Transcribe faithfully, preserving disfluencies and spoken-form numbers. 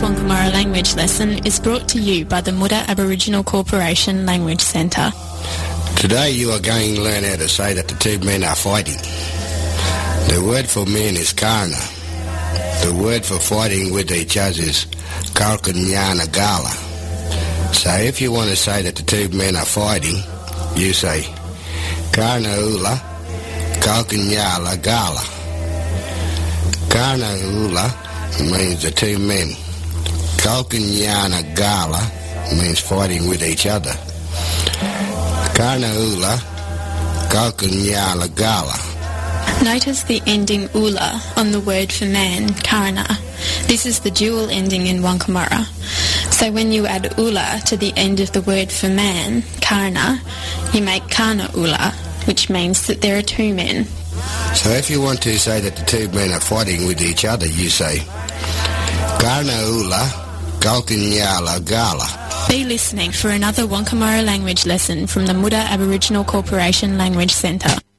Wankamara language lesson is brought to you by the Muda Aboriginal Corporation Language Centre. Today you are going to learn how to say that the two men are fighting. The word for men is karna. The word for fighting with each other is kalkanyana gala. So if you want to say that the two men are fighting, you say karna ula kalkanyala gala. Karna ula means the two men. Kalkanyana gala means fighting with each other. Karna ula kalkanyala gala. Notice the ending ula on the word for man, karna. This is the dual ending in Wankamara. So when you add ula to the end of the word for man, karna, you make karna ula, which means that there are two men. So if you want to say that the two men are fighting with each other, you say karna ula kalkanyala gala. Be listening for another Wankamara language lesson from the Muda Aboriginal Corporation Language Centre.